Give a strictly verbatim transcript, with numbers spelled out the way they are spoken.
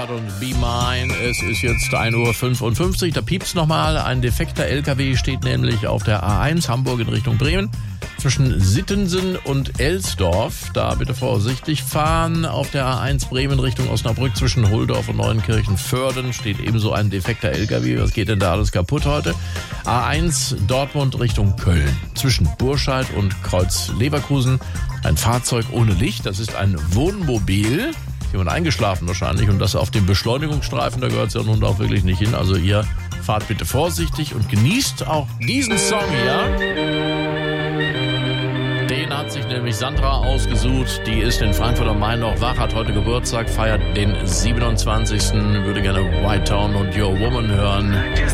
Heart und Be Mine. Es ist jetzt ein Uhr fünfundfünfzig. Da piept's nochmal. Ein defekter L K W steht nämlich auf der A eins Hamburg in Richtung Bremen. Zwischen Sittensen und Elsdorf. Da bitte vorsichtig fahren. Auf der A eins Bremen Richtung Osnabrück zwischen Huldorf und Neuenkirchen-Vörden steht ebenso ein defekter L K W. Was geht denn da alles kaputt heute? A eins Dortmund Richtung Köln. Zwischen Burscheid und Kreuz Leverkusen ein Fahrzeug ohne Licht. Das ist ein Wohnmobil. Jemand eingeschlafen wahrscheinlich. Und das auf dem Beschleunigungsstreifen, da gehört es ja nun auch wirklich nicht hin. Also ihr fahrt bitte vorsichtig und genießt auch diesen Song hier. Den hat sich nämlich Sandra ausgesucht. Die ist in Frankfurt am Main noch wach, hat heute Geburtstag, feiert den siebenundzwanzigsten Würde gerne White Town und Your Woman hören.